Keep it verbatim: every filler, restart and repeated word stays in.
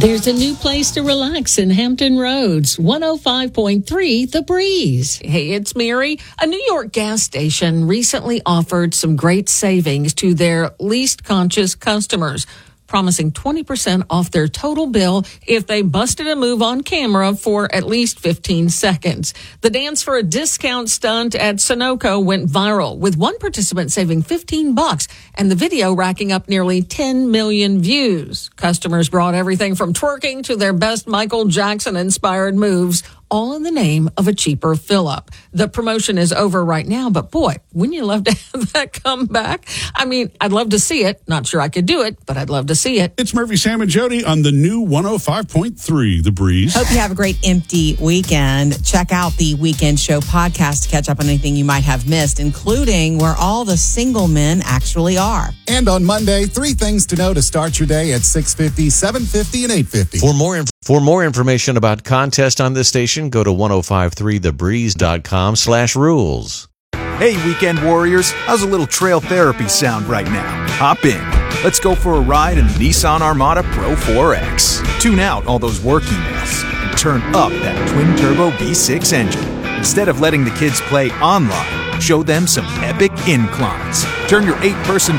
There's a new place to relax in Hampton Roads, one oh five point three The Breeze. Hey, it's Mary. A New York gas station recently offered some great savings to their least conscious customers, promising twenty percent off their total bill if they busted a move on camera for at least fifteen seconds. The dance for a discount stunt at Sunoco went viral, with one participant saving fifteen bucks and the video racking up nearly ten million views. Customers brought everything from twerking to their best Michael Jackson-inspired moves, all in the name of a cheaper fill-up. The promotion is over right now, but boy, wouldn't you love to have that come back? I mean, I'd love to see it. Not sure I could do it, but I'd love to see it. It's Murphy, Sam, and Jody on the new one oh five point three The Breeze. Hope you have a great empty weekend. Check out the Weekend Show podcast to catch up on anything you might have missed, including where all the single men actually are. And on Monday, three things to know to start your day at six fifty, seven fifty, and eight fifty. For more inf- for more information about contests on this station, go to ten fifty-three the breeze dot com slash rules. Hey, weekend warriors, how's a little trail therapy sound right now? Hop in. Let's go for a ride in the Nissan Armada Pro four X. Tune out all those work emails and turn up that twin-turbo V six engine. Instead of letting the kids play online, show them some epic inclines. Turn your eight-person